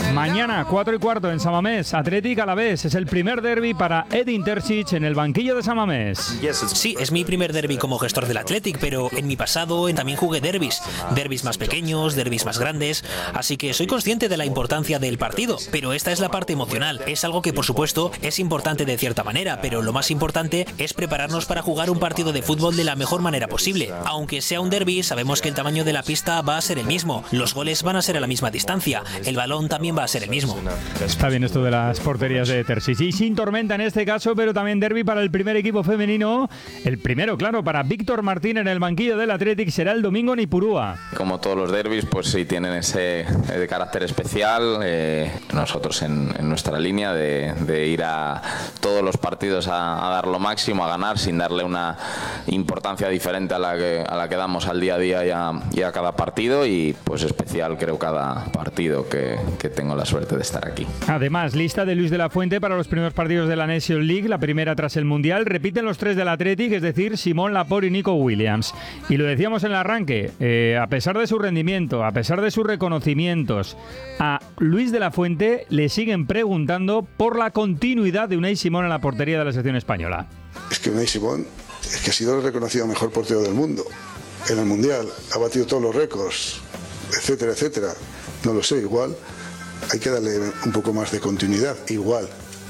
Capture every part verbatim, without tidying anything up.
Mañana, cuatro y cuarto en San Mamés, Athletic Alavés. Es el primer derbi para Edin Terzic en el banquillo de San Mamés. Sí, es mi primer derbi como gestor del Athletic, pero en mi pasado también jugué derbis. Derbis más pequeños, derbis más grandes. Así que soy consciente de la importancia del partido, pero esta es la parte emocional. Es algo que, por supuesto, es importante de cierta manera, pero lo más importante es prepararnos para jugar un partido de fútbol de la mejor manera posible. Aunque sea un derbi, sabemos que el tamaño de la pista va a ser el mismo. Los goles van a ser a la misma distancia. El balón también va a ser el mismo. Está bien esto de las porterías de Terzic. Y sin tormenta en este caso, pero también derbi para el primer equipo femenino. El primero, claro, para Víctor Martín en el banquillo del Athletic será el domingo en Ipurúa. Como todos los derbis, pues sí tienen ese de carácter especial. Eh, nosotros en, en nuestra línea de, de ir a todos los partidos a, a dar lo máximo, a ganar, sin darle una importancia diferente a la que, a la que damos al día a día y a, y a cada partido. Y pues especial creo cada partido que, que tengo la suerte de estar aquí. Además, lista de Luis de la Fuente para los primeros partidos de la Nations League, la primera tras el Mundial. Repiten los tres del Athletic, es decir, Simón Laporte y Nico Williams. Y lo decíamos en el arranque, eh, a pesar de su rendimiento, a pesar de sus reconocimientos, a Luis de la Fuente le siguen preguntando por la continuidad de Unai Simón en la portería de la selección española. Es que Unai Simón es que ha sido el reconocido mejor portero del mundo en el Mundial, ha batido todos los récords, etcétera, etcétera. No lo sé, igual hay que darle un poco más de continuidad, igual.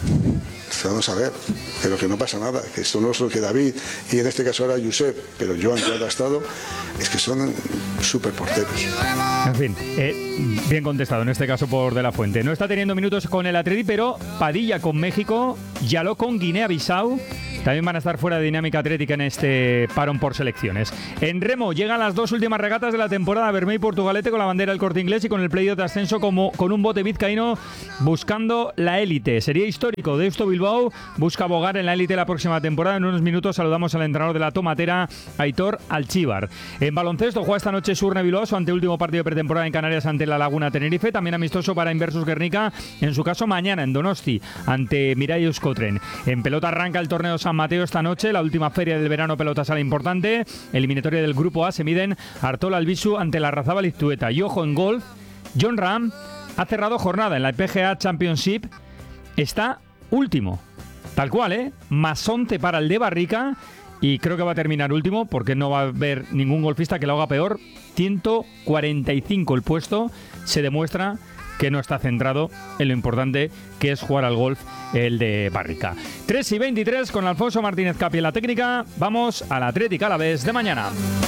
Vamos a ver, pero que no pasa nada, que esto no es lo que David y en este caso ahora Josep, pero Joan cuando ha estado, es que son súper porteros. En fin, eh, bien contestado en este caso por De la Fuente. No está teniendo minutos con el Athletic, pero Padilla con México, Yaló con Guinea-Bissau. También van a estar fuera de dinámica atlética en este parón por selecciones. En remo llegan las dos últimas regatas de la temporada. Bermey Portugalete con la bandera del Corte Inglés y con el playoff de ascenso como, con un bote vizcaíno buscando la élite. Sería histórico. Deusto Bilbao busca abogar en la élite la próxima temporada. En unos minutos saludamos al entrenador de la Tomatera, Aitor Alchíbar. En baloncesto juega esta noche Surne Bilbao su anteúltimo partido de pretemporada en Canarias ante la Laguna Tenerife. También amistoso para Inversus Guernica, en su caso mañana en Donosti ante Mirai Euskotren. En pelota arranca el torneo San Mateo esta noche, la última feria del verano pelota sala importante. Eliminatoria del grupo A se miden Artola Albisu ante la Razabal Iztueta. Y ojo en golf, John Ram ha cerrado jornada en la P G A Championship, está último, tal cual, ¿eh? Más once para el de Barrica y creo que va a terminar último porque no va a haber ningún golfista que lo haga peor. ciento cuarenta y cinco el puesto, se demuestra que no está centrado en lo importante que es jugar al golf el de Barrica. tres y veintitrés con Alfonso Martínez Capi en la técnica. Vamos al Athletic Alavés de mañana.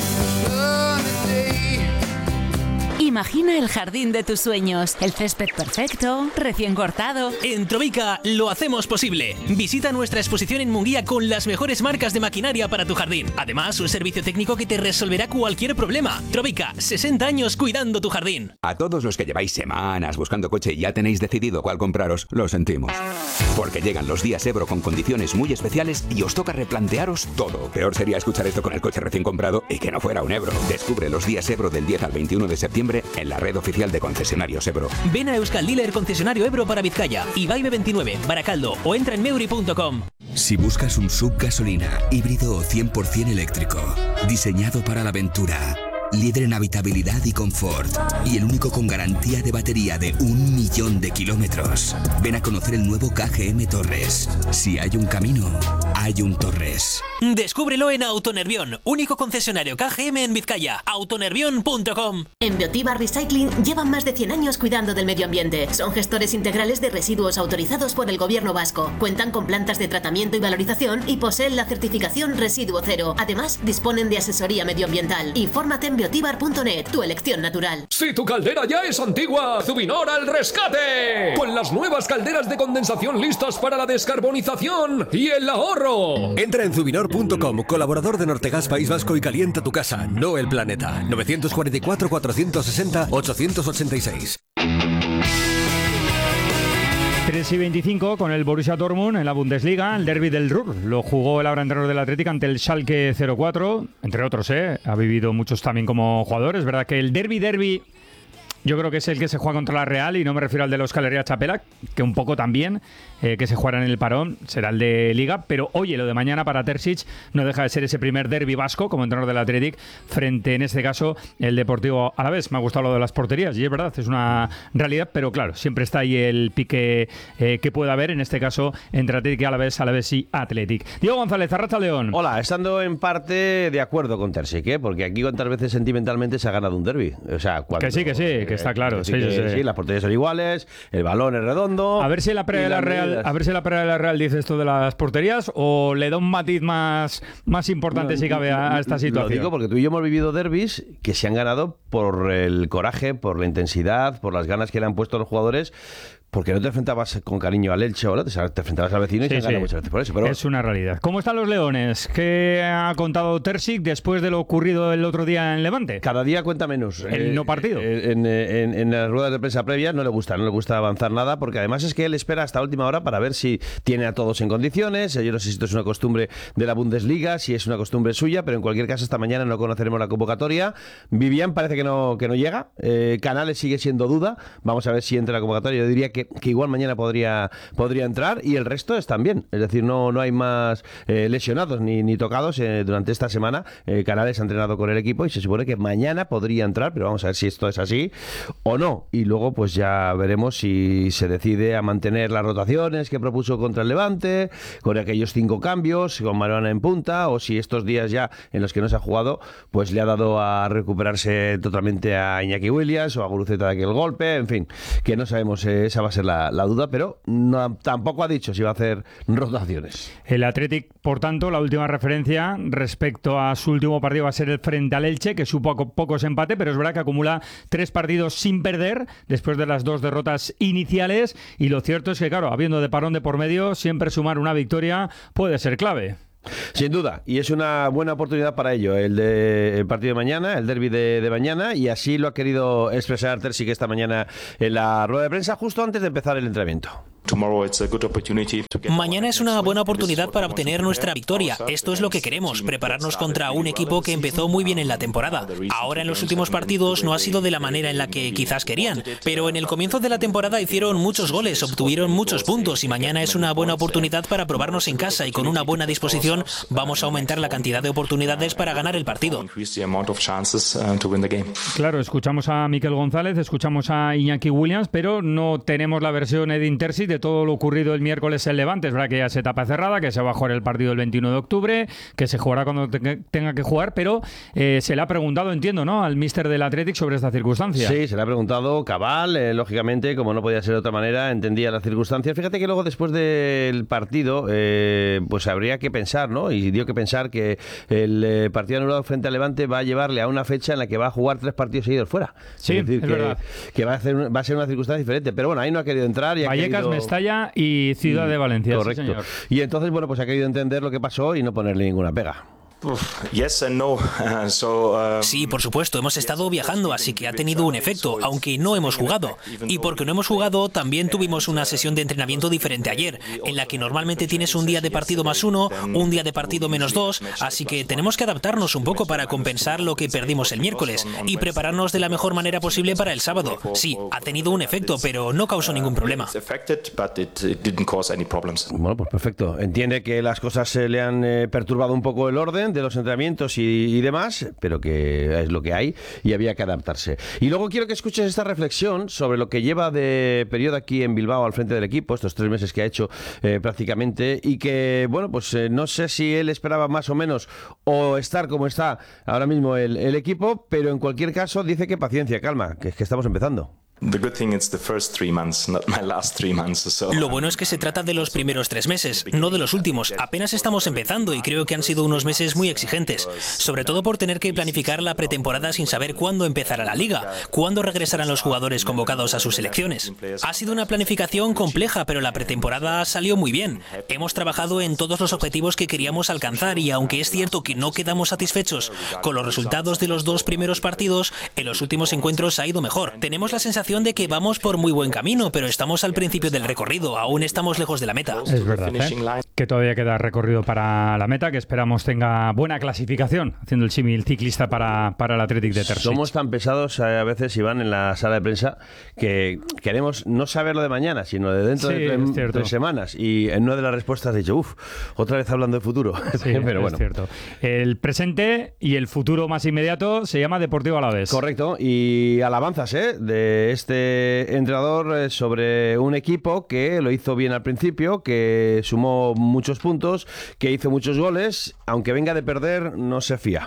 Imagina el jardín de tus sueños, el césped perfecto, recién cortado. En Trovica lo hacemos posible. Visita nuestra exposición en Munguía con las mejores marcas de maquinaria para tu jardín. Además, un servicio técnico que te resolverá cualquier problema. Trovica, sesenta años cuidando tu jardín. A todos los que lleváis semanas buscando coche y ya tenéis decidido cuál compraros, lo sentimos. Porque llegan los días Ebro con condiciones muy especiales y os toca replantearos todo. Peor sería escuchar esto con el coche recién comprado y que no fuera un Ebro. Descubre los días Ebro del diez al veintiuno de septiembre en la red oficial de concesionarios Ebro. Ven a Euskal Dealer concesionario Ebro para Vizcaya, Ibaime veintinueve, Baracaldo o entra en meuri punto com. Si buscas un sub gasolina, híbrido o cien por ciento eléctrico, diseñado para la aventura, líder en habitabilidad y confort y el único con garantía de batería de un millón de kilómetros, ven a conocer el nuevo K G M Torres. Si hay un camino, hay un Torres. Descúbrelo en Autonervión, único concesionario K G M en Vizcaya, autonervión punto com. En Biotibar Recycling llevan más de cien años cuidando del medio ambiente. Son gestores integrales de residuos autorizados por el gobierno vasco. Cuentan con plantas de tratamiento y valorización y poseen la certificación Residuo Cero. Además, disponen de asesoría medioambiental. Infórmate en biotibar punto net, tu elección natural. Si tu caldera ya es antigua, Zubinor al rescate. Con las nuevas calderas de condensación listas para la descarbonización y el ahorro. Entra en zubinor punto com, colaborador de Nortegas País Vasco y calienta tu casa, no el planeta. nueve cuatro cuatro, cuatro seis cero, ocho ocho seis. tres y veinticinco con el Borussia Dortmund en la Bundesliga, el derbi del Ruhr. Lo jugó el ahora entrenador del Atlético ante el Schalke cero cuatro, entre otros, ¿eh? Ha vivido muchos también como jugadores. ¿Verdad que el derbi derbi Yo creo que es el que se juega contra la Real, y no me refiero al de los Galería Chapela, que un poco también, eh, que se jugará en el parón, será el de Liga. Pero oye, lo de mañana para Terzic no deja de ser ese primer derbi vasco como entrenador del Athletic frente, en este caso, el Deportivo Alavés. Me ha gustado lo de las porterías, y es verdad, es una realidad, pero claro, siempre está ahí el pique eh, que pueda haber, en este caso, entre Athletic y Alavés, Alavés y Athletic. Diego González, Arratsaldeon. Hola, estando en parte de acuerdo con Terzic, ¿eh? Porque aquí cuántas veces sentimentalmente se ha ganado un derbi. O sea, cuando, que sí, que sí, que está claro. Sí, sí, que, sí. sí, las porterías son iguales, el balón es redondo. A ver si la previa de la Real, medidas. a ver si la previa de la Real dice esto de las porterías, o le da un matiz más, más importante, no, si cabe, a, a esta situación. Lo digo porque tú y yo hemos vivido derbis que se han ganado por el coraje, por la intensidad, por las ganas que le han puesto los jugadores. Porque no te enfrentabas con cariño al Elche, ¿no? Te enfrentabas al vecino y sí, se sí. muchas veces por eso. Pero... Es una realidad. ¿Cómo están los Leones? ¿Qué ha contado Terzic después de lo ocurrido el otro día en Levante? Cada día cuenta menos. El eh, no partido. Eh, en, en, en las ruedas de prensa previas no le gusta, no le gusta avanzar nada, porque además es que él espera hasta última hora para ver si tiene a todos en condiciones. Yo no sé si esto es una costumbre de la Bundesliga, si es una costumbre suya, pero en cualquier caso esta mañana no conoceremos la convocatoria. Vivian parece que no, que no llega. Eh, Canales sigue siendo duda. Vamos a ver si entra la convocatoria. Yo diría que, que igual mañana podría, podría entrar, y el resto están bien, es decir, no, no hay más eh, lesionados ni, ni tocados eh, durante esta semana. eh, Canales ha entrenado con el equipo y se supone que mañana podría entrar, pero vamos a ver si esto es así o no, y luego pues ya veremos si se decide a mantener las rotaciones que propuso contra el Levante, con aquellos cinco cambios, con Maruana en punta, o si estos días ya en los que no se ha jugado pues le ha dado a recuperarse totalmente a Iñaki Williams o a Guruceta de aquel golpe, en fin, que no sabemos, eh, esa va a ser la, la duda, pero no, tampoco ha dicho si va a hacer rotaciones. El Athletic, por tanto, la última referencia respecto a su último partido va a ser el frente al Elche, que supo a pocos empate, pero es verdad que acumula tres partidos sin perder después de las dos derrotas iniciales, y lo cierto es que, claro, habiendo de parón de por medio, siempre sumar una victoria puede ser clave. Sin duda, y es una buena oportunidad para ello, el, de, el partido de mañana, el derbi de, de mañana, y así lo ha querido expresar Terzic esta mañana en la rueda de prensa, justo antes de empezar el entrenamiento. Mañana es una buena oportunidad para obtener nuestra victoria. Esto es lo que queremos, prepararnos contra un equipo que empezó muy bien en la temporada. Ahora en los últimos partidos no ha sido de la manera en la que quizás querían, pero en el comienzo de la temporada hicieron muchos goles, obtuvieron muchos puntos, y mañana es una buena oportunidad para probarnos en casa, y con una buena disposición vamos a aumentar la cantidad de oportunidades para ganar el partido. Claro, escuchamos a Mikel González, escuchamos a Iñaki Williams, pero no tenemos la versión Edin Terzic de todo lo ocurrido el miércoles en Levante. Es verdad que ya es etapa cerrada, que se va a jugar el partido el veintiuno de octubre, que se jugará cuando te tenga que jugar, pero eh, se le ha preguntado, entiendo, ¿no?, al míster del Athletic sobre esta circunstancia. Sí, se le ha preguntado cabal, eh, lógicamente, como no podía ser de otra manera, entendía las circunstancias. Fíjate que luego, después del partido, eh, pues habría que pensar, ¿no?, y dio que pensar que el eh, partido anulado frente al Levante va a llevarle a una fecha en la que va a jugar tres partidos seguidos fuera. Sí, es decir, es que, verdad. que va a, hacer, va a ser una circunstancia diferente, pero bueno, ahí no ha querido entrar. Y Vallecas, ha querido... Mestalla y Ciudad de Valencia. Correcto. Sí, señor. Y entonces, bueno, pues ha querido entender lo que pasó y no ponerle ninguna pega. Sí, por supuesto, hemos estado viajando, así que ha tenido un efecto, aunque no hemos jugado. Y porque no hemos jugado, también tuvimos una sesión de entrenamiento diferente ayer, en la que normalmente tienes un día de partido más uno, un día de partido menos dos, así que tenemos que adaptarnos un poco para compensar lo que perdimos el miércoles y prepararnos de la mejor manera posible para el sábado. Sí, ha tenido un efecto, pero no causó ningún problema. Bueno, pues perfecto. Entiende que las cosas se le han eh, perturbado un poco el orden de los entrenamientos y, y demás, pero que es lo que hay y había que adaptarse. Y luego quiero que escuches esta reflexión sobre lo que lleva de periodo aquí en Bilbao al frente del equipo, estos tres meses que ha hecho eh, prácticamente, y que, bueno, pues eh, no sé si él esperaba más o menos o estar como está ahora mismo el, el equipo, pero en cualquier caso dice que paciencia, calma, que es que estamos empezando. Lo bueno es que se trata de los primeros tres meses, no de los últimos. Apenas estamos empezando y creo que han sido unos meses muy exigentes, sobre todo por tener que planificar la pretemporada sin saber cuándo empezará la liga, cuándo regresarán los jugadores convocados a sus selecciones. Ha sido una planificación compleja, pero la pretemporada salió muy bien. Hemos trabajado en todos los objetivos que queríamos alcanzar y aunque es cierto que no quedamos satisfechos con los resultados de los dos primeros partidos, en los últimos encuentros ha ido mejor. Tenemos la sensación sensación de que vamos por muy buen camino, pero estamos al principio del recorrido, aún estamos lejos de la meta. Es verdad, ¿eh? Que todavía queda recorrido para la meta, que esperamos tenga buena clasificación, haciendo el símil ciclista para, para el Athletic de Terzic. Somos tan pesados eh, a veces, Iván, en la sala de prensa, que queremos no saber lo de mañana, sino de dentro Sí, de es tres, cierto. tres semanas. Y en una de las respuestas has dicho, uff, otra vez hablando de futuro. Sí, pero bueno. es cierto. El presente y el futuro más inmediato se llama Deportivo Alavés. Correcto, y alabanzas ¿eh? de este entrenador eh, sobre un equipo que lo hizo bien al principio, que sumó muchos puntos, que hizo muchos goles, aunque venga de perder, no se fía.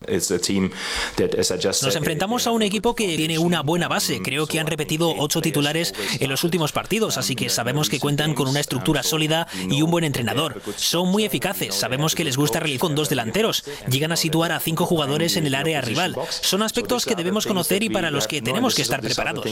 Nos enfrentamos a un equipo que tiene una buena base. Creo que han repetido ocho titulares en los últimos partidos, así que sabemos que cuentan con una estructura sólida y un buen entrenador. Son muy eficaces, sabemos que les gusta realizar con dos delanteros. Llegan a situar a cinco jugadores en el área rival. Son aspectos que debemos conocer y para los que tenemos que estar preparados.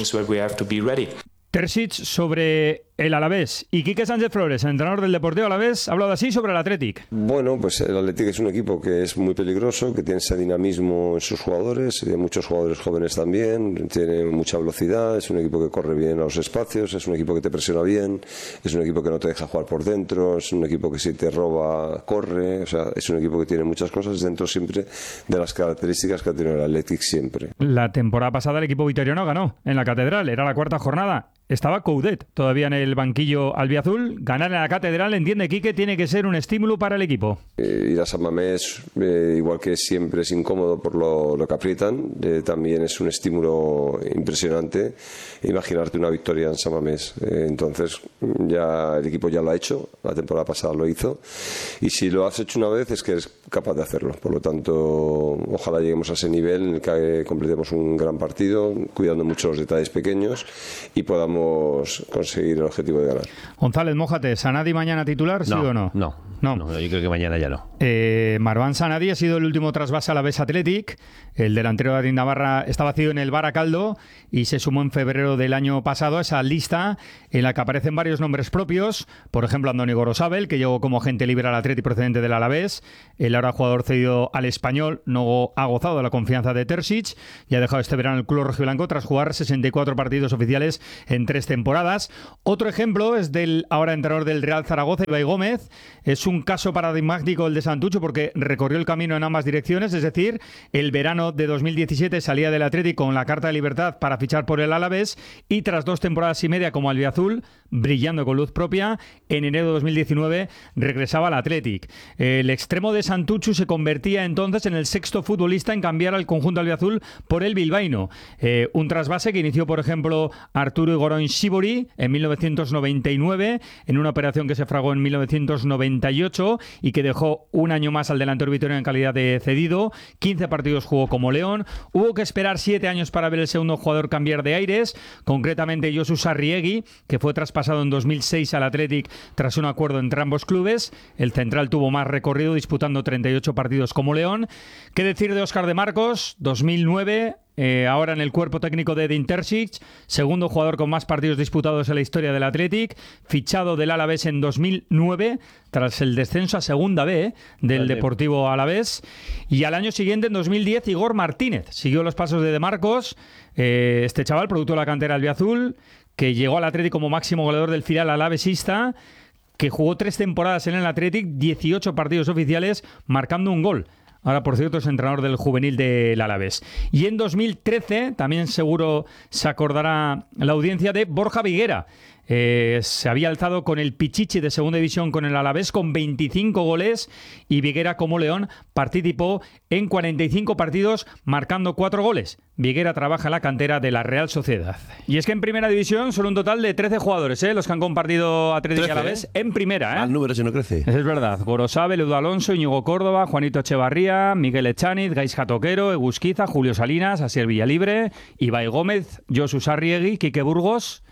Terzic sobre el Alavés y Quique Sánchez Flores, entrenador del Deportivo Alavés, ha hablado así sobre el Athletic. Bueno, pues el Athletic es un equipo que es muy peligroso, que tiene ese dinamismo en sus jugadores, hay muchos jugadores jóvenes también, tiene mucha velocidad, es un equipo que corre bien a los espacios, es un equipo que te presiona bien, es un equipo que no te deja jugar por dentro, es un equipo que si te roba, corre, o sea, es un equipo que tiene muchas cosas dentro siempre de las características que ha tenido el Athletic siempre. La temporada pasada el equipo vitoriano ganó en la Catedral, era la cuarta jornada. Estaba Coudet todavía en el banquillo albiazul. Ganar en la Catedral, entiende Quique, tiene que ser un estímulo para el equipo. Eh, ir a San Mamés, eh, igual que siempre es incómodo por lo, lo que aprietan, eh, también es un estímulo impresionante. Imaginarte una victoria en San Mamés. Eh, entonces, ya el equipo ya lo ha hecho, la temporada pasada lo hizo. Y si lo has hecho una vez, es que eres capaz de hacerlo. Por lo tanto, ojalá lleguemos a ese nivel en el que completemos un gran partido, cuidando mucho los detalles pequeños y podamos conseguir el objetivo de ganar. González, mójate, ¿Sanadi mañana titular, sí no, o no? No, no, no, yo creo que mañana ya no. Eh, Marwan Sanadi ha sido el último trasvase a la Alavés Athletic. El delantero de Adin Navarra está vacío en el Baracaldo y se sumó en febrero del año pasado a esa lista en la que aparecen varios nombres propios, por ejemplo Andoni Gorosabel, que llegó como agente libre al Athletic procedente del Alavés. El ahora jugador cedido al Español no ha gozado de la confianza de Terzic y ha dejado este verano el club rojiblanco tras jugar sesenta y cuatro partidos oficiales en tres temporadas. Otro ejemplo es del ahora entrenador del Real Zaragoza, Ibai Gómez. Es un caso paradigmático el de Santucho porque recorrió el camino en ambas direcciones, es decir, el verano de dos mil diecisiete salía del Athletic con la carta de libertad para fichar por el Alavés y tras dos temporadas y media como albiazul, brillando con luz propia, en enero de dos mil diecinueve regresaba al Athletic. El extremo de Santucho se convertía entonces en el sexto futbolista en cambiar al conjunto albiazul por el bilbaíno. Eh, un trasvase que inició, por ejemplo, Arturo Igoroin Sibori en mil novecientos noventa y nueve, en una operación que se fragó en mil novecientos noventa y ocho y que dejó un año más al delantero vitoriano en calidad de cedido. quince partidos jugó como León. Hubo que esperar siete años para ver el segundo jugador cambiar de aires, concretamente Josu Sarriegi, que fue traspasado en dos mil seis al Athletic tras un acuerdo entre ambos clubes. El central tuvo más recorrido disputando treinta y ocho partidos como León. ¿Qué decir de Óscar de Marcos? dos mil nueve... Eh, ahora en el cuerpo técnico de Edin Terzic, segundo jugador con más partidos disputados en la historia del Athletic, fichado del Alavés en dos mil nueve, tras el descenso a Segunda B del vale. Deportivo Alavés. Y al año siguiente, en dos mil diez, Igor Martínez siguió los pasos de De Marcos, eh, este chaval, producto de la cantera albiazul, que llegó al Athletic como máximo goleador del filial alavesista, que jugó tres temporadas en el Athletic, dieciocho partidos oficiales, marcando un gol. Ahora, por cierto, es entrenador del juvenil del Alavés. Y en dos mil trece, también seguro se acordará la audiencia de Borja Viguera. Eh, se había alzado con el Pichichi de segunda división con el Alavés con veinticinco goles y Viguera como León participó en cuarenta y cinco partidos marcando cuatro goles. Viguera trabaja en la cantera de la Real Sociedad. Y es que en primera división son un total de trece jugadores, ¿eh? los que han compartido Athletic y Alavés ¿eh? en primera. ¿eh? Al número si no crece. Es verdad. Gorosabel, Edu Alonso, Íñigo Córdoba, Juanito Echevarría, Miguel Echaniz, Gaisca Toquero, Egusquiza, Julio Salinas, Asier Villalibre, Ibai Gómez, Josu Sarriegi, Quique Burgos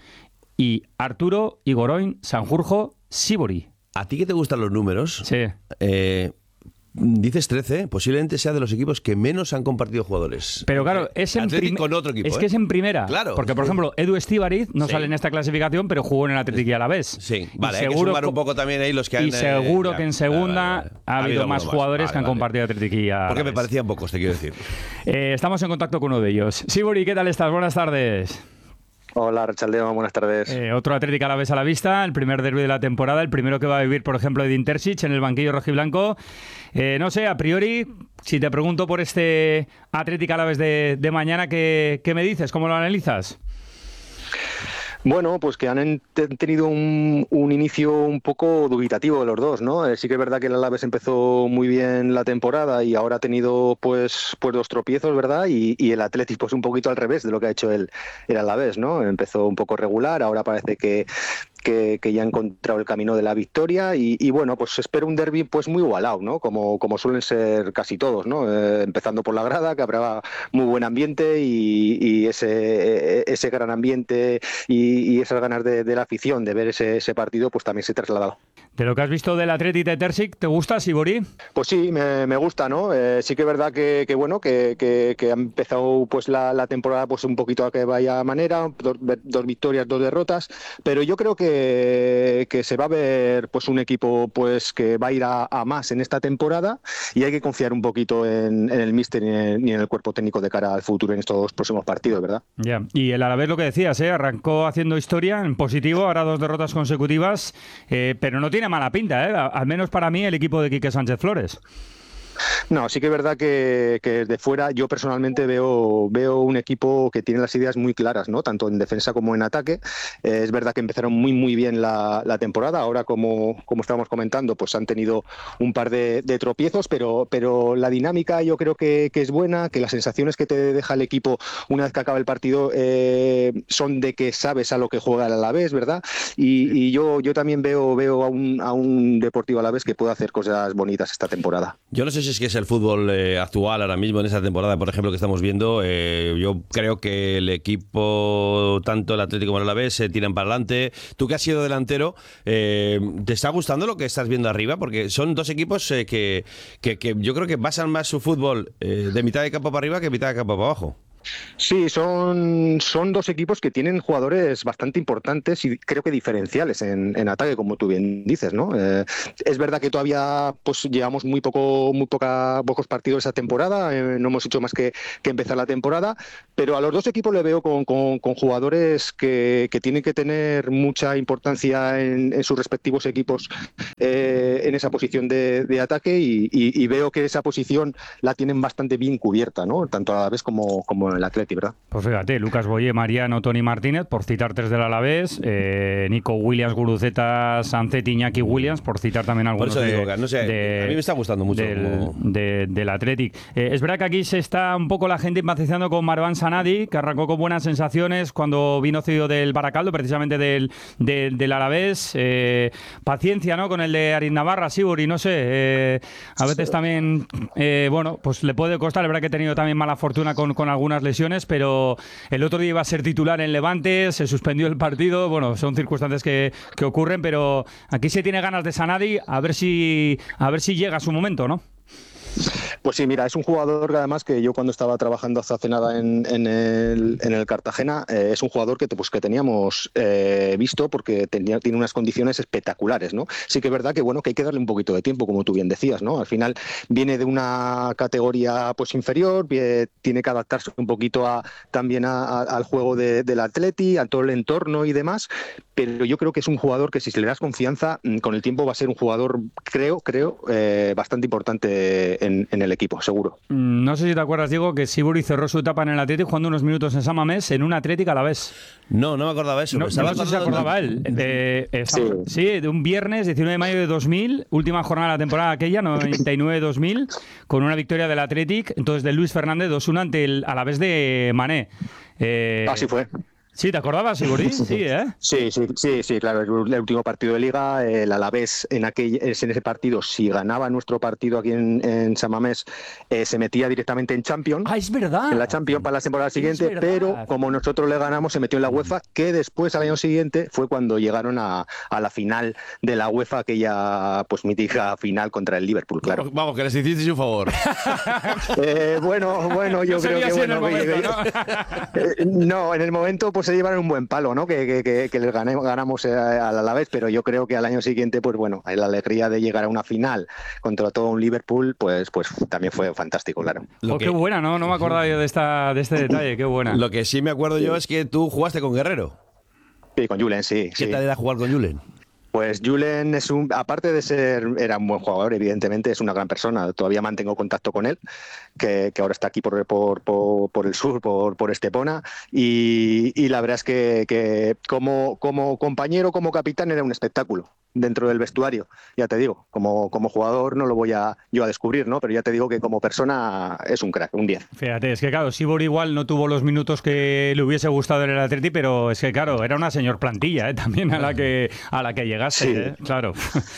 y Arturo Igoroin Sanjurjo Sibori. ¿A ti que te gustan los números? Sí. Eh, dices trece, posiblemente sea de los equipos que menos han compartido jugadores. Pero claro, es en Athletic prim- con otro equipo. Es ¿eh? que es en primera. Claro. Porque, por ejemplo, Edu Estíbariz no sí. sale en esta clasificación, pero jugó en el Athletic y Alavés. Sí, vale, y hay seguro, que sumar un poco también ahí los que han... Y seguro eh, que en segunda vale, vale, vale. ha, ha habido más jugadores vale, que han vale. compartido Athletic y Alavés. Porque me parecían pocos, te quiero decir. Eh, estamos en contacto con uno de ellos. Sibori, ¿qué tal estás? Buenas tardes. Hola, Rachaldeón, buenas tardes. Eh, otro Atlético Alavés a la vista, el primer derbi de la temporada, el primero que va a vivir, por ejemplo, Edin Terzic en el banquillo rojiblanco. Eh, no sé, a priori, si te pregunto por este Atlético Alavés de, de mañana, ¿qué, ¿qué me dices? ¿Cómo lo analizas? Bueno, pues que han tenido un, un inicio un poco dubitativo de los dos, ¿no? Eh, sí que es verdad que el Alavés empezó muy bien la temporada y ahora ha tenido pues, pues dos tropiezos, ¿verdad? Y, y el Athletic pues un poquito al revés de lo que ha hecho el, el Alavés, ¿no? Empezó un poco regular, ahora parece que, que, que ya ha encontrado el camino de la victoria y, y bueno, pues espero un derbi pues muy igualado, ¿no? Como, como suelen ser casi todos, ¿no? Eh, empezando por la grada, que habrá muy buen ambiente y, y ese, ese gran ambiente y y esas ganas de, de la afición de ver ese, ese partido pues también se ha trasladado. De lo que has visto del Atleti de Terzic, ¿te gusta, Sibori? Pues sí, me, me gusta, ¿no? Eh, sí que es verdad que, que bueno, que, que, que ha empezado pues la, la temporada pues un poquito a que vaya manera, dos, dos victorias, dos derrotas, pero yo creo que, que se va a ver pues un equipo pues que va a ir a, a más en esta temporada y hay que confiar un poquito en, en el míster y en, y en el cuerpo técnico de cara al futuro en estos próximos partidos, ¿verdad? Ya, y el Alavés lo que decías, ¿eh? Arrancó haciendo historia en positivo, ahora dos derrotas consecutivas, eh, pero no tiene mala pinta, ¿eh? Al menos para mí el equipo de Quique Sánchez Flores. No, sí que es verdad que, que desde fuera yo personalmente veo, veo un equipo que tiene las ideas muy claras, ¿no? Tanto en defensa como en ataque. Eh, es verdad que empezaron muy muy bien la, la temporada, ahora como, como estábamos comentando, pues han tenido un par de, de tropiezos, pero, pero la dinámica yo creo que, que es buena, que las sensaciones que te deja el equipo una vez que acaba el partido eh, son de que sabes a lo que juega el Alavés, ¿verdad? Y, y yo, yo también veo, veo a, un, a un Deportivo Alavés que puede hacer cosas bonitas esta temporada. Yo no sé si es que es el fútbol eh, actual ahora mismo en esta temporada, por ejemplo, que estamos viendo. Eh, yo creo que el equipo, tanto el Atlético como el Alavés, se tiran para adelante. Tú que has sido delantero, eh, ¿te está gustando lo que estás viendo arriba? Porque son dos equipos eh, que, que, que yo creo que basan más su fútbol eh, de mitad de campo para arriba que mitad de campo para abajo. Sí, son, son dos equipos que tienen jugadores bastante importantes y creo que diferenciales en, en ataque, como tú bien dices, ¿no? Eh, es verdad que todavía pues llevamos muy poco, muy poca, pocos partidos esa temporada, eh, no hemos hecho más que, que empezar la temporada, pero a los dos equipos le veo con, con, con jugadores que, que tienen que tener mucha importancia en, en sus respectivos equipos eh, en esa posición de, de ataque y, y, y veo que esa posición la tienen bastante bien cubierta, ¿no? Tanto a la vez como, como el Atleti, ¿verdad? Pues fíjate, Lucas Boye, Mariano, Toni Martínez, por citar tres del Alavés, eh, Nico Williams, Guruceta, Sanzet, Iñaki Williams, por citar también algunos por eso de, digo, no sé, de, a mí me está gustando mucho del, como... de, del Athletic. Eh, es verdad que aquí se está un poco la gente empatizando con Marwan Sanadi, que arrancó con buenas sensaciones cuando vino cedido del Baracaldo, precisamente del, del, del Alavés. Eh, paciencia, ¿no? Con el de Aritz Navarra, Sibori, no sé. Eh, a veces también, eh, bueno, pues le puede costar. Es verdad que he tenido también mala fortuna con, con algunas lesiones, pero el otro día iba a ser titular en Levante, se suspendió el partido. Bueno, son circunstancias que, que ocurren, pero aquí se tiene ganas de Sanadi, a ver si, a ver si llega su momento, ¿no? Pues sí, mira, es un jugador que además que yo cuando estaba trabajando hace nada en, en, el, en el Cartagena, eh, es un jugador que, pues, que teníamos eh, visto porque tenía, tiene unas condiciones espectaculares, ¿no? Sí que es verdad que bueno que hay que darle un poquito de tiempo, como tú bien decías, ¿no? Al final viene de una categoría pues inferior, viene, tiene que adaptarse un poquito a, también a, a, al juego de, del Atleti, a todo el entorno y demás, pero yo creo que es un jugador que si se le das confianza, con el tiempo va a ser un jugador, creo, creo, eh, bastante importante en, en el equipo, seguro. No sé si te acuerdas, Diego, que Sibori cerró su etapa en el Atlético jugando unos minutos en San Mamés en un Atlético a la vez. No, no me acordaba eso. No, no sé si se acordaba él. De, de, sí. sí, de un viernes, diecinueve de mayo de dos mil, última jornada de la temporada aquella, noventa y nueve dos mil, con una victoria del Atlético, entonces de Luis Fernández dos uno ante el Alavés de Mané. Eh, Así fue. Sí, ¿te acordabas, Sibori? Sí, ¿eh? Sí, sí, sí, sí, claro. El último partido de Liga, el Alavés en aquel, en ese partido, si ganaba nuestro partido aquí en, en San Mamés, eh, se metía directamente en Champions. Ah, es verdad. En la Champions para la temporada siguiente, pero como nosotros le ganamos, se metió en la UEFA, que después, al año siguiente, fue cuando llegaron a, a la final de la UEFA, aquella pues mítica final contra el Liverpool, claro. Vamos, vamos que les hicisteis un favor. eh, bueno, bueno, yo no creo que bueno, momento, que, ¿no? eh, no, en el momento, pues se llevaron un buen palo, ¿no? Que, que, que, que les gané, ganamos a la vez, pero yo creo que al año siguiente, pues bueno, la alegría de llegar a una final contra todo un Liverpool, pues, pues también fue fantástico, claro. Oh, que... Qué buena, ¿no? No me acordaba yo de, esta, de este detalle, qué buena. Lo que sí me acuerdo yo es que tú jugaste con Guerrero. Sí, con Julen, sí. ¿Qué sí. tal era jugar con Julen? Pues Julen es un, aparte de ser, era un buen jugador, evidentemente, es una gran persona. Todavía mantengo contacto con él, que, que ahora está aquí por, por, por, por el sur, por, por Estepona, y, y la verdad es que, que como, como compañero, como capitán, era un espectáculo dentro del vestuario. Ya te digo, como, como jugador no lo voy a yo a descubrir, ¿no? Pero ya te digo que como persona es un crack, un diez. Fíjate, es que claro, Sibor igual no tuvo los minutos que le hubiese gustado en el Atleti, pero es que claro, era una señor plantilla, ¿eh? También a la que a la que llegaste, sí. ¿eh? Claro.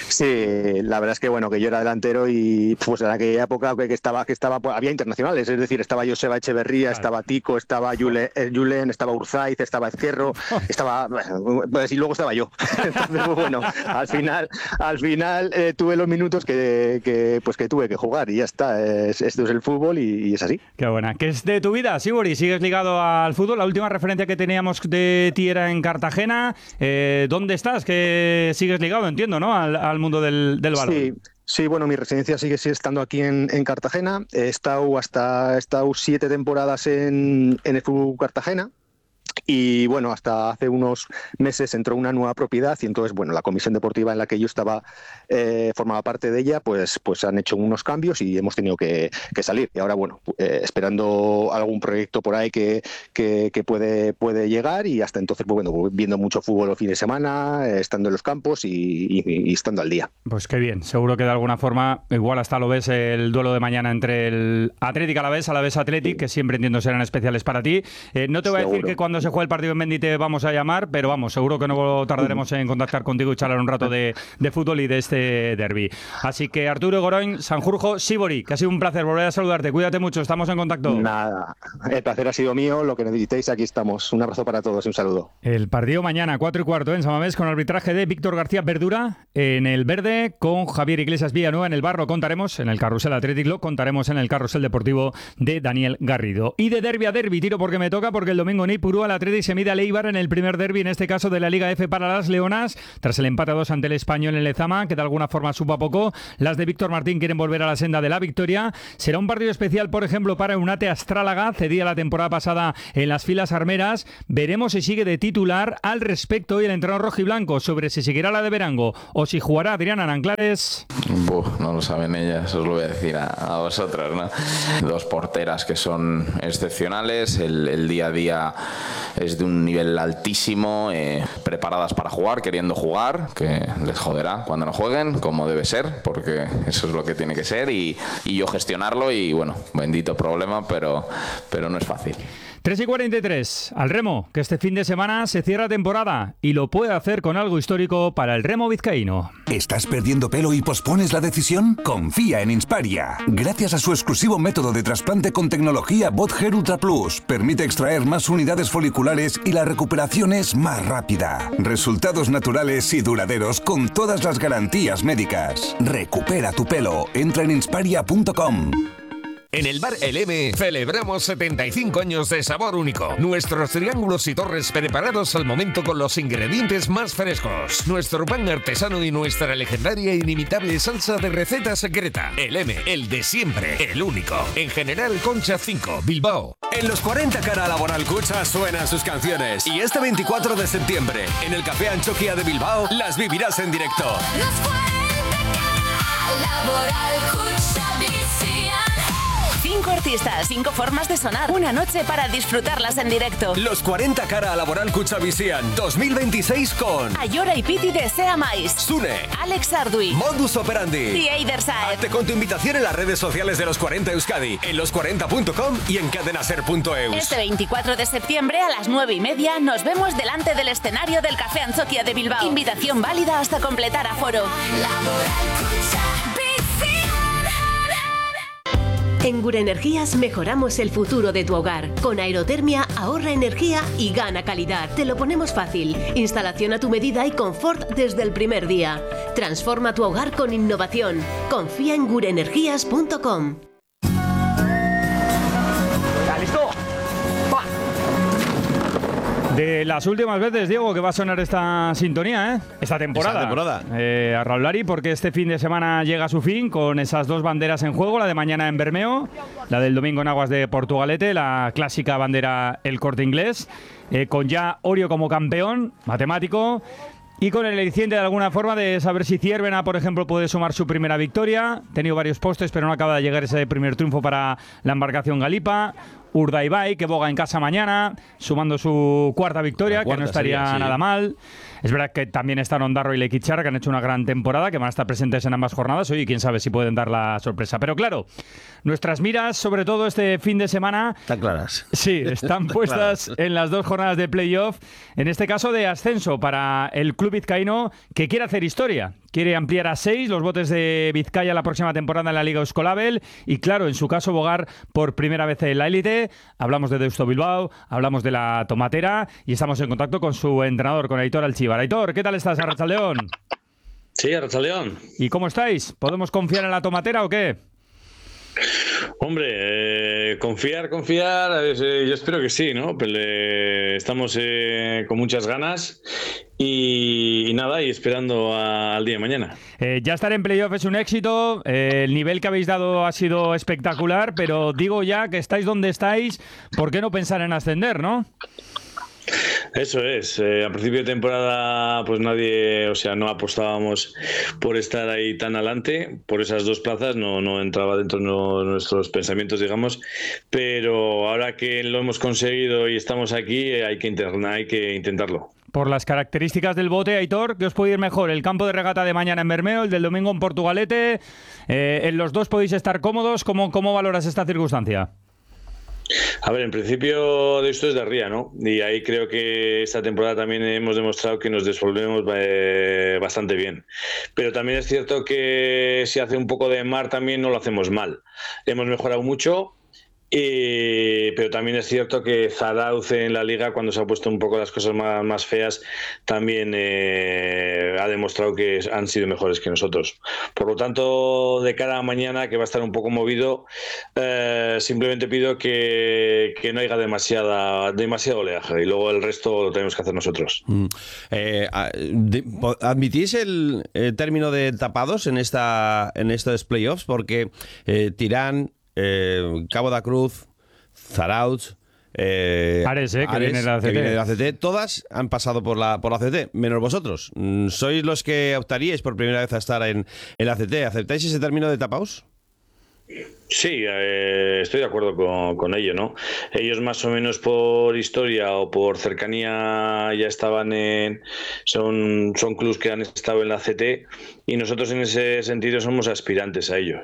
Sí, la verdad es que bueno, que yo era delantero y pues en aquella época que estaba, que estaba pues, había internacionales, es decir, estaba Joseba Echeverría, claro. estaba Tico, estaba Julen, Julen, estaba Urzaiz, estaba Ezquerro, estaba pues, y luego estaba yo. Entonces, pues, bueno, al final, al final eh, tuve los minutos que, que pues que tuve que jugar y ya está. Es, esto es el fútbol y, y es así. Qué buena. ¿Qué es de tu vida, Sibori? ¿Sigues ligado al fútbol? La última referencia que teníamos de ti era en Cartagena. Eh, ¿Dónde estás? Que sigues ligado, entiendo, ¿no? Al, al mundo del, del balón. Sí. Sí, bueno, mi residencia sigue, sigue estando aquí en, en Cartagena. He estado hasta he estado siete temporadas en, en el Fútbol Cartagena. Y bueno, hasta hace unos meses entró una nueva propiedad y entonces, bueno, la comisión deportiva en la que yo estaba, eh, formaba parte de ella, pues, pues han hecho unos cambios y hemos tenido que, que salir. Y ahora, bueno, eh, esperando algún proyecto por ahí que, que, que puede, puede llegar y hasta entonces, pues bueno, viendo mucho fútbol los fines de semana, eh, estando en los campos y, y, y estando al día. Pues qué bien, seguro que de alguna forma, igual hasta lo ves el duelo de mañana entre el Athletic Alavés, Alavés Athletic, que siempre entiendo serán especiales para ti. Eh, no te voy seguro. a decir que cuando se juegue el partido en Mendy te vamos a llamar, pero vamos, seguro que no tardaremos en contactar contigo y charlar un rato de, de fútbol y de este derbi. Así que Arturo Goroin, Sanjurjo, Sibori, que ha sido un placer volver a saludarte. Cuídate mucho, estamos en contacto. Nada, el placer ha sido mío, lo que necesitéis, aquí estamos. Un abrazo para todos y un saludo. El partido mañana, cuatro y cuarto en San Mamés, con arbitraje de Víctor García Verdura en el verde, con Javier Iglesias Villanueva en el bar, lo contaremos en el Carrusel Athletic, lo contaremos en el Carrusel Deportivo de Daniel Garrido. Y de derbi a derbi, tiro porque me toca, porque el domingo en Ipurúa el Athletic se mide a Eibar en el primer derbi, en este caso de la Liga F para las Leonas, tras el empate a dos ante el Español en Lezama, que de alguna forma supo a poco. Las de Víctor Martín quieren volver a la senda de la victoria. Será un partido especial, por ejemplo, para Eunate Astrálaga, cedía la temporada pasada en las filas armeras. Veremos si sigue de titular. Al respecto, y el entrenador rojiblanco sobre si seguirá la de Verango o si jugará Adrián Aranclares. Buf, no lo saben ellas, os lo voy a decir a, a vosotros, ¿no? Dos porteras que son excepcionales, el, el día a día es de un nivel altísimo, eh, preparadas para jugar, queriendo jugar, que les joderá cuando no jueguen, como debe ser, porque eso es lo que tiene que ser, y, y yo gestionarlo, y bueno, bendito problema, pero, pero no es fácil. tres y cuarenta y tres, al remo, que este fin de semana se cierra temporada y lo puede hacer con algo histórico para el remo vizcaíno. ¿Estás perdiendo pelo y pospones la decisión? Confía en Insparia. Gracias a su exclusivo método de trasplante con tecnología Bot Hair Ultra Plus, permite extraer más unidades foliculares y la recuperación es más rápida. Resultados naturales y duraderos con todas las garantías médicas. Recupera tu pelo. Entra en insparia punto com. En el Bar El M celebramos setenta y cinco años de sabor único. Nuestros triángulos y torres preparados al momento con los ingredientes más frescos. Nuestro pan artesano y nuestra legendaria e inimitable salsa de receta secreta. El M, el de siempre, el único. En General Concha cinco, Bilbao. En los cuarenta Cara Laboral Cucha suenan sus canciones. Y este veinticuatro de septiembre, en el Café Anchoquia de Bilbao, las vivirás en directo. Los cuarenta Cara Laboral Cucha Visian. Cinco artistas, cinco formas de sonar. Una noche para disfrutarlas en directo. Los cuarenta Cara Laboral Cucha Visian dos mil veintiséis con Ayora y Piti de Sea Mais, Sune, Alex Ardui, Modus Operandi, The Eiderside. Hazte con tu invitación en las redes sociales de Los cuarenta Euskadi, en los cuarenta punto com y en cadenaser punto eus. Este veinticuatro de septiembre a las nueve y media nos vemos delante del escenario del Café Anchoquia de Bilbao. Invitación válida hasta completar aforo. En Gure Energías mejoramos el futuro de tu hogar. Con aerotermia ahorra energía y gana calidad. Te lo ponemos fácil. Instalación a tu medida y confort desde el primer día. Transforma tu hogar con innovación. Confía en gure energías punto com. ¿Listo? Va. De las últimas veces, Diego, que va a sonar esta sintonía, ¿eh? Esta temporada. Esta temporada. Eh, a Raúl Lari, porque este fin de semana llega a su fin con esas dos banderas en juego, la de mañana en Bermeo, la del domingo en Aguas de Portugalete, la clásica bandera El Corte Inglés, eh, con ya Orio como campeón, matemático, y con el aliciente de alguna forma de saber si Ciervena, por ejemplo, puede sumar su primera victoria. Ha tenido varios postes, pero no acaba de llegar ese primer triunfo para la embarcación Galipa. Urdaibai, que boga en casa mañana, sumando su cuarta victoria, cuarta, que no estaría sería, sí. nada mal. Es verdad que también están Ondarro y Lequichara, que han hecho una gran temporada, que van a estar presentes en ambas jornadas. Oye, quién sabe si pueden dar la sorpresa. Pero claro, nuestras miras, sobre todo este fin de semana... Están claras. Sí, están puestas claras en las dos jornadas de playoff. En este caso de ascenso para el club vizcaíno, que quiere hacer historia. Quiere ampliar a seis los botes de Vizcaya la próxima temporada en la Liga Euskolabel. Y claro, en su caso, bogar por primera vez en la élite. Hablamos de Deusto Bilbao, hablamos de la Tomatera y estamos en contacto con su entrenador, con Aitor Alchibar. Aitor, ¿qué tal estás, Arratsaldeon? Sí, Arratsaldeon. ¿Y cómo estáis? ¿Podemos confiar en la Tomatera o qué? Hombre, eh, confiar, confiar, eh, yo espero que sí, ¿no? Pero, eh, estamos eh, con muchas ganas y, y nada, y esperando a, al día de mañana. Eh, ya estar en playoff es un éxito, eh, el nivel que habéis dado ha sido espectacular, pero digo ya que estáis donde estáis, ¿por qué no pensar en ascender, no? Eso es, eh, a principio de temporada pues nadie, o sea, no apostábamos por estar ahí tan adelante, por esas dos plazas, no, no entraba dentro de no, nuestros pensamientos, digamos, pero ahora que lo hemos conseguido y estamos aquí, eh, hay que interna, hay que intentarlo. Por las características del bote, Aitor, ¿qué os puede ir mejor? ¿El campo de regata de mañana en Bermeo, el del domingo en Portugalete? Eh, ¿En los dos podéis estar cómodos? ¿Cómo, cómo valoras esta circunstancia? A ver, en principio de esto es de Ría, ¿no? Y ahí creo que esta temporada también hemos demostrado que nos desenvolvemos eh, bastante bien. Pero también es cierto que si hace un poco de mar también no lo hacemos mal. Hemos mejorado mucho. Y, pero también es cierto que Zarauz en la liga, cuando se ha puesto un poco las cosas más, más feas, también eh, ha demostrado que han sido mejores que nosotros. Por lo tanto, de cara a mañana, que va a estar un poco movido, eh, simplemente pido que, que no haya demasiada, demasiado oleaje y luego el resto lo tenemos que hacer nosotros. Mm. Eh, ¿Admitís el, el término de tapados en, esta, en estos playoffs? Porque eh, Tirán, Eh, Cabo da Cruz, Zarauz, eh, Ares, eh, que, Ares, viene de la que viene de la A C T, todas han pasado por la por la A C T, menos vosotros. ¿Sois los que optaríais por primera vez a estar en, en la A C T? ¿Aceptáis ese término de tapaos? Sí, eh, estoy de acuerdo con, con ello, ¿no? Ellos más o menos por historia o por cercanía ya estaban en... Son, son clubs que han estado en la A C T y nosotros en ese sentido somos aspirantes a ello.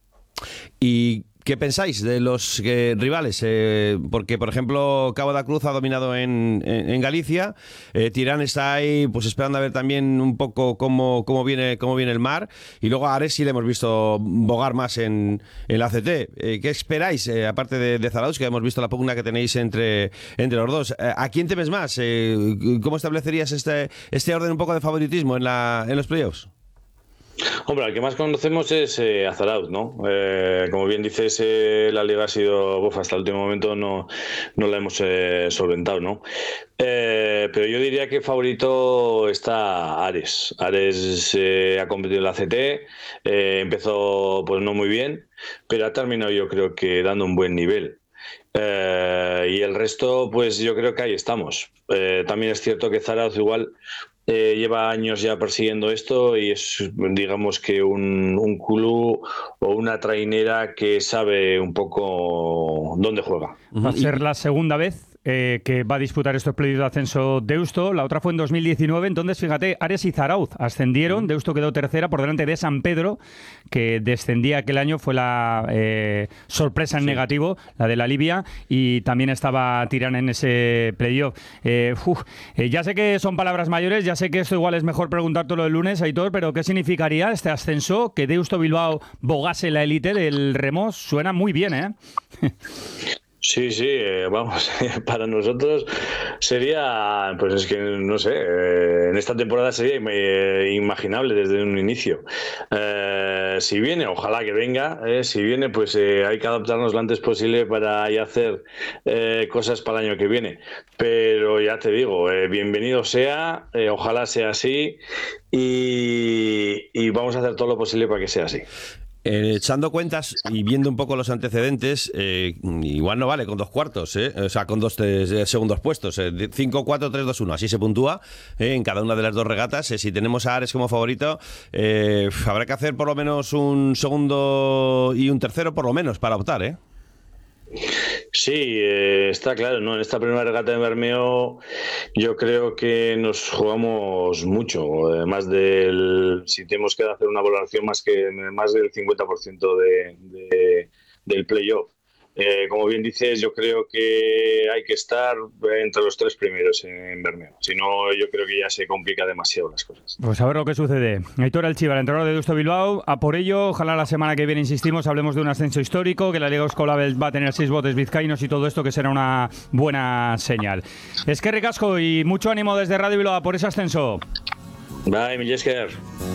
¿Y qué pensáis de los eh, rivales? Eh, porque, por ejemplo, Cabo da Cruz ha dominado en, en, en Galicia, eh, Tirán está ahí pues esperando a ver también un poco cómo, cómo, viene, cómo viene el mar, y luego a Ares sí le hemos visto bogar más en, en la A C T. Eh, ¿Qué esperáis, eh, aparte de, de Zarauz, que hemos visto la pugna que tenéis entre, entre los dos? Eh, ¿A quién temes más? Eh, ¿Cómo establecerías este, este orden un poco de favoritismo en, la, en los playoffs? Hombre, al que más conocemos es eh, a Zarauz, ¿no? Eh, como bien dices, eh, la liga ha sido, uf, hasta el último momento no, no la hemos eh, solventado, ¿no? Eh, pero yo diría que favorito está Ares. Ares eh, ha competido en la C T, eh, empezó pues no muy bien, pero ha terminado yo creo que dando un buen nivel. Eh, y el resto, pues yo creo que ahí estamos. Eh, también es cierto que Zarauz igual... Eh, lleva años ya persiguiendo esto y es, digamos que un, un club o una trainera que sabe un poco dónde juega. Va a ser la segunda vez eh, que va a disputar estos playoffs de ascenso Deusto. La otra fue en dos mil diecinueve. Entonces, fíjate, Ares y Zarauz ascendieron. Uh-huh. Deusto quedó tercera por delante de San Pedro, que descendía aquel año. Fue la eh, sorpresa en sí. negativo, la de la Libia. Y también estaba Tirán en ese playoff. Eh, uf, eh, ya sé que son palabras mayores, ya sé que esto igual es mejor preguntártelo el lunes, Aitor, pero ¿qué significaría este ascenso? Que Deusto Bilbao bogase la élite del remo. Suena muy bien, ¿eh? Sí, sí, eh, vamos, para nosotros sería, pues es que no sé, eh, en esta temporada sería eh, imaginable desde un inicio. Eh, si viene, ojalá que venga, eh, si viene, pues eh, hay que adaptarnos lo antes posible para ya hacer eh, cosas para el año que viene. Pero ya te digo, eh, bienvenido sea, eh, ojalá sea así y, y vamos a hacer todo lo posible para que sea así. Eh, echando cuentas y viendo un poco los antecedentes, eh, igual no vale con dos cuartos, ¿eh? O sea, con dos eh, segundos puestos. Eh, cinco, cuatro, tres, dos, uno. Así se puntúa eh, en cada una de las dos regatas. Eh, si tenemos a Ares como favorito, eh, habrá que hacer por lo menos un segundo y un tercero, por lo menos, para optar, ¿eh? Sí, eh, está claro, ¿no? En esta primera regata de Bermeo yo creo que nos jugamos mucho, eh, más del, si tenemos que hacer una valoración más que más del cincuenta por ciento de, de, del playoff. Eh, como bien dices, yo creo que hay que estar entre los tres primeros en Bermeo. Si no, yo creo que ya se complica demasiado las cosas. Pues a ver lo que sucede. Aitor Alchibar, entrenador de Deusto Bilbao. A por ello, ojalá la semana que viene, insistimos, hablemos de un ascenso histórico, que la Liga Euskolabel va a tener seis botes vizcaínos y todo esto, que será una buena señal. Es que ricasco y mucho ánimo desde Radio Bilbao por ese ascenso. Bye, Millesker.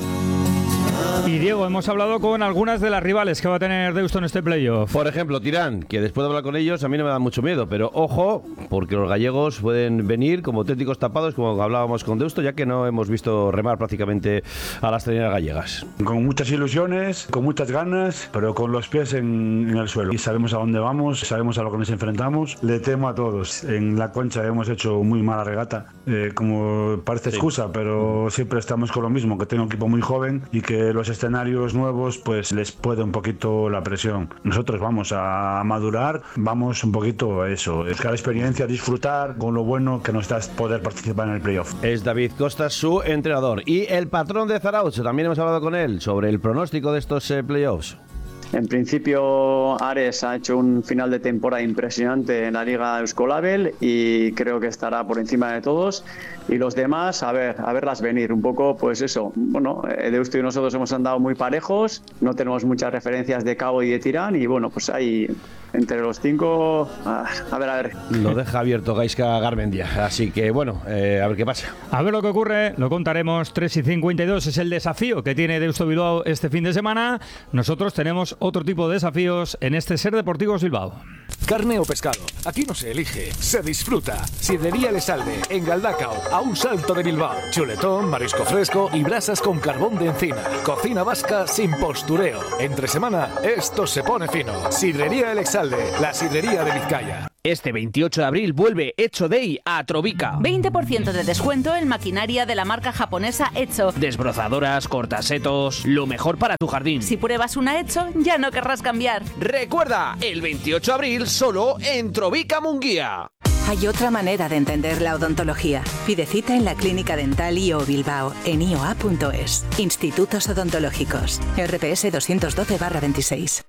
Y Diego, hemos hablado con algunas de las rivales que va a tener Deusto en este playoff. Por ejemplo, Tirán, que después de hablar con ellos a mí no me da mucho miedo, pero ojo, porque los gallegos pueden venir como auténticos tapados, como hablábamos con Deusto, ya que no hemos visto remar prácticamente a las trineras gallegas. Con muchas ilusiones, con muchas ganas, pero con los pies en, en el suelo. Y sabemos a dónde vamos, sabemos a lo que nos enfrentamos. Le temo a todos. En la concha hemos hecho muy mala regata, eh, como parece excusa, sí. Pero siempre estamos con lo mismo, que tengo un equipo muy joven y que los escenarios nuevos pues les puede un poquito la presión. Nosotros vamos a madurar, vamos un poquito a eso, buscar experiencia, disfrutar con lo bueno que nos da poder participar en el playoff. Es David Costas, su entrenador, y el patrón de Zarautz, también hemos hablado con él sobre el pronóstico de estos eh, playoffs. En principio, Ares ha hecho un final de temporada impresionante en la Liga Euskolabel y creo que estará por encima de todos. Y los demás, a ver, a verlas venir. Un poco, pues eso. Bueno, Deusto y nosotros hemos andado muy parejos, no tenemos muchas referencias de Cabo y de Tirán, y bueno, pues ahí entre los cinco, a, a ver, a ver. Lo deja abierto Gaizka Garmendia, así que bueno, eh, a ver qué pasa. A ver lo que ocurre, lo contaremos. Tres y cincuenta y dos es el desafío que tiene Deusto Bilbao este fin de semana. Nosotros tenemos otro tipo de desafíos en este Ser Deportivos Bilbao. Carne o pescado, aquí no se elige, se disfruta. Sidrería El Esalde, en Galdacao, a un salto de Bilbao. Chuletón, marisco fresco y brasas con carbón de encina. Cocina vasca sin postureo. Entre semana, esto se pone fino. Sidrería El Exalde, la sidrería de Vizcaya. Este veintiocho de abril vuelve Echo Day a Trovica. veinte por ciento de descuento en maquinaria de la marca japonesa Echo. Desbrozadoras, cortasetos, lo mejor para tu jardín. Si pruebas una Echo, ya no querrás cambiar. Recuerda, el veintiocho de abril solo en Trovica Munguía. Hay otra manera de entender la odontología. Pide cita en la Clínica Dental I O Bilbao en i o a punto es. Institutos Odontológicos. R P S doscientos doce barra veintiséis.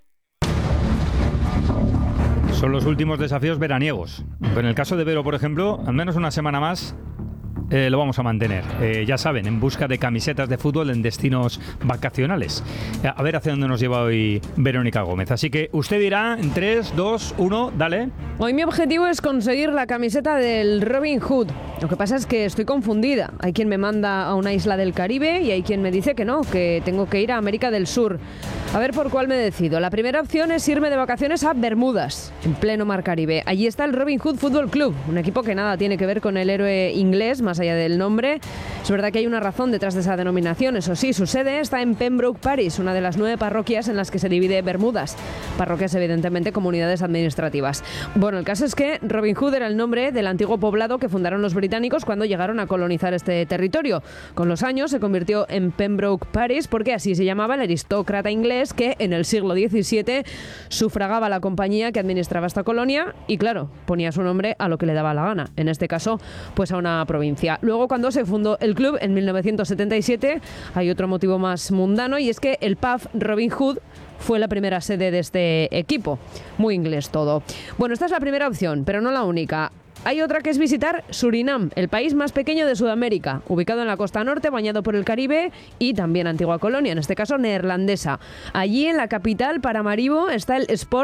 Son los últimos desafíos veraniegos. En el caso de Vero, por ejemplo, al menos una semana más eh, lo vamos a mantener. Eh, ya saben, en busca de camisetas de fútbol en destinos vacacionales. A ver hacia dónde nos lleva hoy Verónica Gómez. Así que usted dirá en tres, dos, uno, dale. Hoy mi objetivo es conseguir la camiseta del Robin Hood. Lo que pasa es que estoy confundida. Hay quien me manda a una isla del Caribe y hay quien me dice que no, que tengo que ir a América del Sur. A ver por cuál me decido. La primera opción es irme de vacaciones a Bermudas, en pleno mar Caribe. Allí está el Robin Hood Football Club, un equipo que nada tiene que ver con el héroe inglés, más allá del nombre. Es verdad que hay una razón detrás de esa denominación. Eso sí, su sede está en Pembroke Parish, una de las nueve parroquias en las que se divide Bermudas. Parroquias, evidentemente, comunidades administrativas. Bueno, el caso es que Robin Hood era el nombre del antiguo poblado que fundaron los británicos cuando llegaron a colonizar este territorio. Con los años se convirtió en Pembroke Parish porque así se llamaba el aristócrata inglés que en el siglo diecisiete sufragaba la compañía que administraba esta colonia y, claro, ponía su nombre a lo que le daba la gana, en este caso, pues a una provincia. Luego, cuando se fundó el club en mil novecientos setenta y siete, hay otro motivo más mundano y es que el pub Robin Hood fue la primera sede de este equipo. Muy inglés todo. Bueno, esta es la primera opción, pero no la única. Hay otra que es visitar Surinam, el país más pequeño de Sudamérica, ubicado en la costa norte, bañado por el Caribe y también antigua colonia, en este caso neerlandesa. Allí en la capital, Paramaribo, está el Sport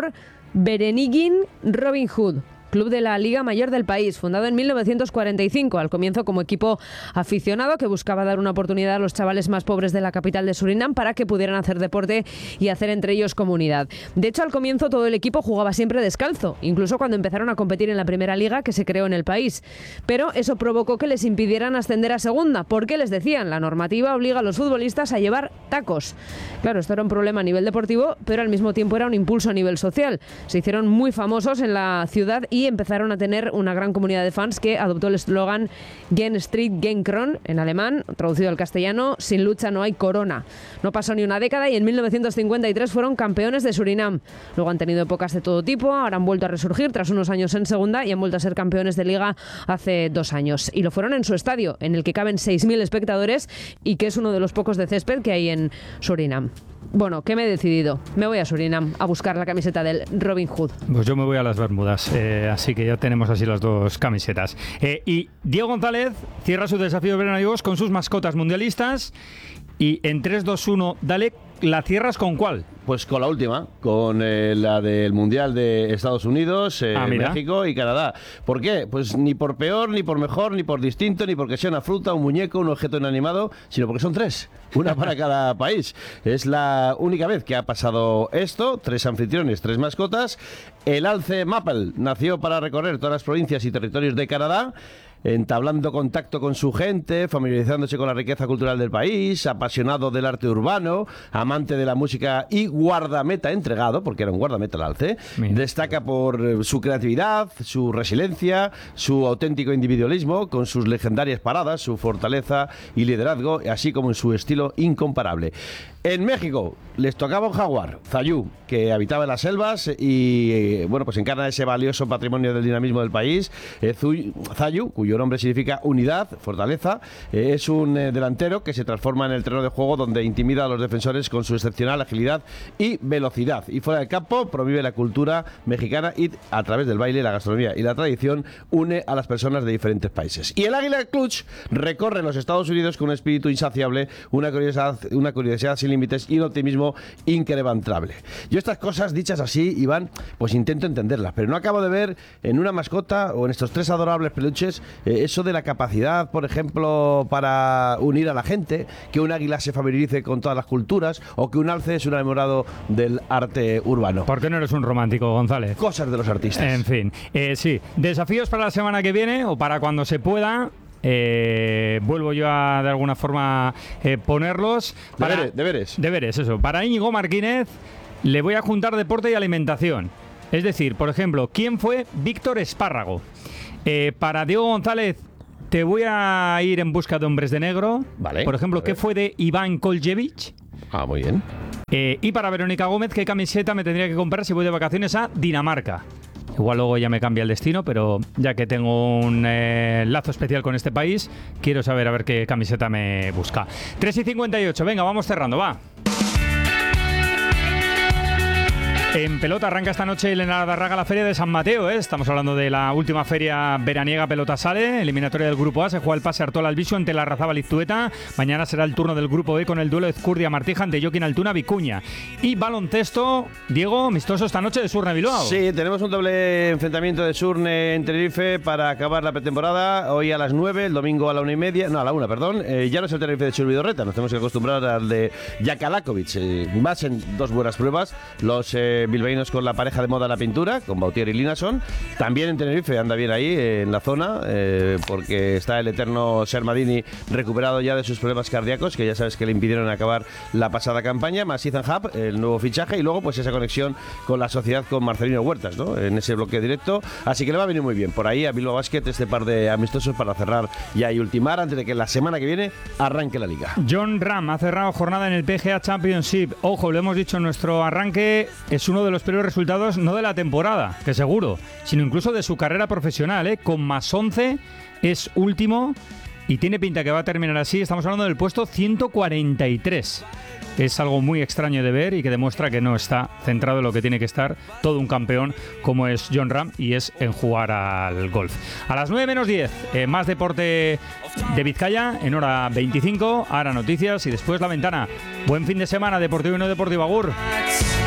Vereniging Robin Hood, club de la Liga Mayor del país, fundado en mil novecientos cuarenta y cinco, al comienzo como equipo aficionado que buscaba dar una oportunidad a los chavales más pobres de la capital de Surinam para que pudieran hacer deporte y hacer entre ellos comunidad. De hecho, al comienzo todo el equipo jugaba siempre descalzo, incluso cuando empezaron a competir en la primera liga que se creó en el país. Pero eso provocó que les impidieran ascender a segunda, porque les decían, la normativa obliga a los futbolistas a llevar tacos. Claro, esto era un problema a nivel deportivo, pero al mismo tiempo era un impulso a nivel social. Se hicieron muy famosos en la ciudad y y empezaron a tener una gran comunidad de fans que adoptó el eslogan Gen Street, Gen Kron, en alemán, traducido al castellano, sin lucha no hay corona. No pasó ni una década y en mil novecientos cincuenta y tres fueron campeones de Surinam. Luego han tenido épocas de todo tipo, ahora han vuelto a resurgir tras unos años en segunda y han vuelto a ser campeones de liga hace dos años. Y lo fueron en su estadio, en el que caben seis mil espectadores y que es uno de los pocos de césped que hay en Surinam. Bueno, ¿qué me he decidido? Me voy a Surinam a buscar la camiseta del Robin Hood. Pues yo me voy a las Bermudas, eh, así que ya tenemos así las dos camisetas. Eh, y Diego González cierra su desafío veraniegos con sus mascotas mundialistas y en tres, dos, uno, dale, ¿la cierras con cuál? Pues con la última, con eh, la del Mundial de Estados Unidos, eh, Ah, mira. México y Canadá. ¿Por qué? Pues ni por peor, ni por mejor, ni por distinto, ni porque sea una fruta, un muñeco, un objeto inanimado, sino porque son tres, una para cada país. Es la única vez que ha pasado esto, tres anfitriones, tres mascotas. El alce Maple nació para recorrer todas las provincias y territorios de Canadá, entablando contacto con su gente, familiarizándose con la riqueza cultural del país, apasionado del arte urbano, amante de la música y guardameta entregado, porque era un guardameta el alce. Mira. Destaca por eh, su creatividad, su resiliencia, su auténtico individualismo, con sus legendarias paradas, su fortaleza y liderazgo, así como en su estilo incomparable. En México les tocaba un jaguar, Zayú, que habitaba en las selvas y eh, bueno, pues encarna ese valioso patrimonio del dinamismo del país. Eh, Zayú, cuyo nombre significa unidad, fortaleza, eh, es un eh, delantero que se transforma en el terreno de juego donde intimida a los defensores con su excepcional agilidad y velocidad. Y fuera del campo promueve la cultura mexicana y a través del baile, la gastronomía y la tradición une a las personas de diferentes países. Y el águila clutch recorre los Estados Unidos con un espíritu insaciable, una curiosidad, una curiosidad sin límites y un optimismo inquebrantable. Yo estas cosas dichas así, Iván, pues intento entenderlas, pero no acabo de ver en una mascota o en estos tres adorables peluches eh, eso de la capacidad, por ejemplo, para unir a la gente, que un águila se familiarice con todas las culturas o que un alce es un enamorado del arte urbano. ¿Por qué no eres un romántico, González? Cosas de los artistas. En fin, eh, sí. Desafíos para la semana que viene o para cuando se pueda. Eh, vuelvo yo a de alguna forma eh, ponerlos para, deberes, deberes deberes eso para Íñigo Martínez le voy a juntar deporte y alimentación, es decir, por ejemplo, ¿quién fue Víctor Espárrago? Eh, para Diego González te voy a ir en busca de hombres de negro, vale, por ejemplo, ¿qué fue de Iván Koljevich? Ah, muy bien. Eh, y para Verónica Gómez, ¿qué camiseta me tendría que comprar si voy de vacaciones a Dinamarca? Igual luego ya me cambia el destino, pero ya que tengo un eh, lazo especial con este país, quiero saber a ver qué camiseta me busca. tres y cincuenta y ocho, venga, vamos cerrando, va. En pelota arranca esta noche en la Darraga la Feria de San Mateo, ¿eh? Estamos hablando de la última feria veraniega Pelota Sale, eliminatoria del Grupo A, se juega el pase Artola Albisu ante la Razabal Iztueta. Mañana será el turno del Grupo B con el duelo Ezcurdia Martija ante Joaquín Altuna Vicuña. Y baloncesto, Diego, amistoso esta noche de Surne Bilbao. Sí, tenemos un doble enfrentamiento de Surne en Tenerife para acabar la pretemporada, hoy a las nueve, el domingo a la una y media, no, a la una, perdón. Eh, ya no es el Tenerife de Churvidorreta, nos tenemos que acostumbrar al de Jakalakovic, eh, más en dos buenas pruebas, los eh, bilbaínos con la pareja de moda La Pintura, con Bautier y Linason. También en Tenerife anda bien ahí, eh, en la zona, eh, porque está el eterno Sermadini recuperado ya de sus problemas cardíacos, que ya sabes que le impidieron acabar la pasada campaña, más Ethan Hub, el nuevo fichaje, y luego pues esa conexión con la sociedad con Marcelino Huertas, ¿no? En ese bloque directo, así que le va a venir muy bien por ahí a Bilbao Basket este par de amistosos para cerrar ya y ultimar antes de que la semana que viene arranque la liga. Jon Rahm ha cerrado jornada en el P G A Championship. Ojo, lo hemos dicho en nuestro arranque, es uno de los peores resultados no de la temporada, que seguro, sino incluso de su carrera profesional, ¿eh? Con más once es último y tiene pinta que va a terminar así. Estamos hablando del puesto ciento cuarenta y tres. Es algo muy extraño de ver y que demuestra que no está centrado en lo que tiene que estar todo un campeón como es Jon Rahm, y es en jugar al golf. A las nueve menos diez, eh, más deporte de Vizcaya en hora veinticinco, ahora noticias y después la ventana. Buen fin de semana, deportivo y no deportivo, agur.